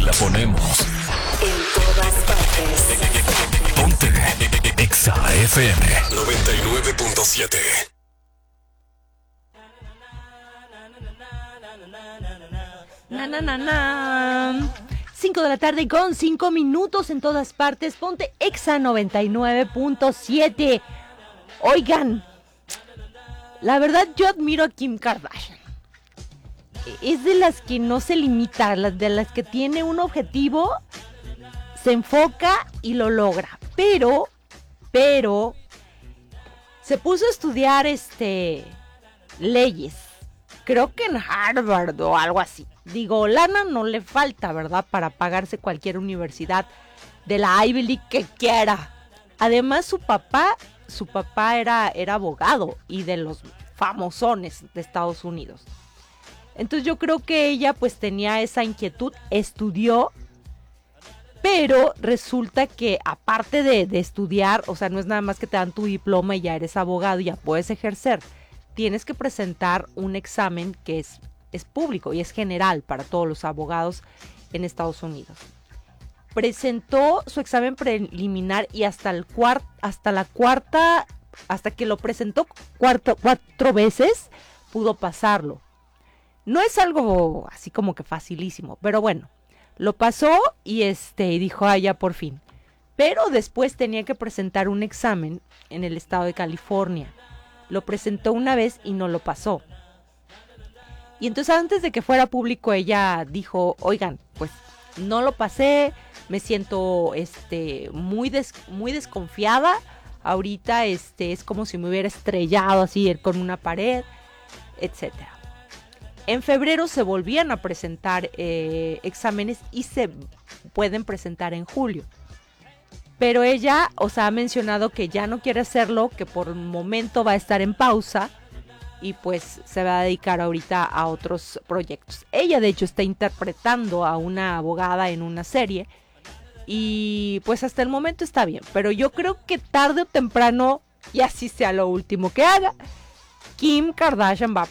la ponemos en todas partes. Ponte Exa FM 99.7. Na. 5 de la tarde con 5 minutos en todas partes. Ponte Exa 99.7. Oigan, la verdad yo admiro a Kim Kardashian. Es de las que no se limita, de las que tiene un objetivo, se enfoca y lo logra. Pero se puso a estudiar leyes. Creo que en Harvard o algo así. Digo, lana no le falta, ¿verdad? Para pagarse cualquier universidad de la Ivy League que quiera. Además, su papá era abogado y de los famosones de Estados Unidos. Entonces yo creo que ella pues tenía esa inquietud, estudió, pero resulta que aparte de estudiar, o sea, no es nada más que te dan tu diploma y ya eres abogado y ya puedes ejercer. Tienes que presentar un examen que es público y es general para todos los abogados en Estados Unidos. Presentó su examen preliminar y hasta que lo presentó cuatro veces, pudo pasarlo. No es algo así como que facilísimo, pero bueno, lo pasó y dijo, ya por fin. Pero después tenía que presentar un examen en el estado de California. Lo presentó una vez y no lo pasó. Y entonces antes de que fuera público ella dijo, oigan, pues no lo pasé, me siento muy desconfiada. Ahorita es como si me hubiera estrellado así con una pared, etcétera. En febrero se volvían a presentar exámenes y se pueden presentar en julio. Pero ella, ha mencionado que ya no quiere hacerlo, que por un momento va a estar en pausa y pues se va a dedicar ahorita a otros proyectos. Ella de hecho está interpretando a una abogada en una serie y pues hasta el momento está bien. Pero yo creo que tarde o temprano, y así sea lo último que haga, Kim Kardashian va a